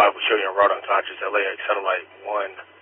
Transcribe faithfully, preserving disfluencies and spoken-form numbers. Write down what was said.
five was showing you wrought unconscious. L A X satellite one